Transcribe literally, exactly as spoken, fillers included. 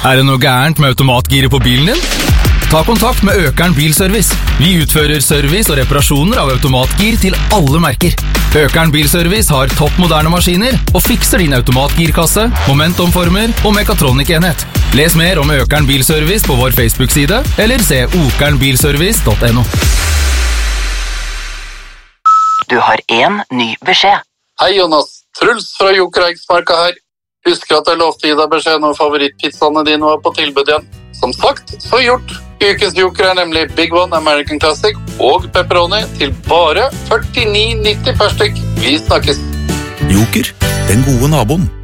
Er det noe gærent med automatgiret på bilen din? Ta kontakt med Økern Bilservice. Vi utfører service og reparasjoner av automatgir til alle merker. Økern Bilservice har topp moderne maskiner og fikser din automatgirkasse, momentumformer og mekatronikenhet. Les mer om Økern Bilservice på vår Facebook-side, eller se okernbilservice punktum no. Du har en ny beskjed. Hei Jonas, Truls fra Joker Eiksmarka her. Husker at jeg lovte å gi deg beskjed når favorittpizzaene dine var på tilbud igjen. Som sagt, så gjort. Ukens Joker er nemlig Big One American Classic og pepperoni til bare førtini nitti per stykk. Vi snakkes. Joker, den gode naboen.